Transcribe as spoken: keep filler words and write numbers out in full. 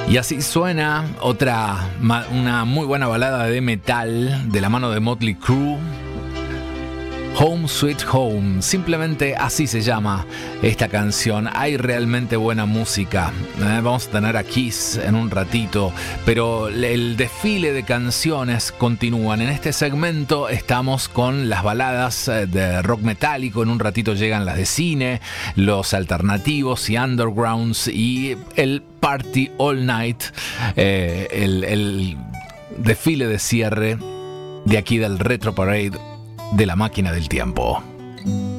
Y así suena otra, una muy buena balada de metal de la mano de Motley Crue. Home Sweet Home, simplemente así se llama esta canción. Hay realmente buena música. Eh, vamos a tener a Kiss en un ratito, pero el desfile de canciones continúan. En este segmento estamos con las baladas de rock metálico. En un ratito llegan las de cine, los alternativos y undergrounds y el Party All Night, eh, el, el desfile de cierre de aquí del Retro Parade de la máquina del tiempo.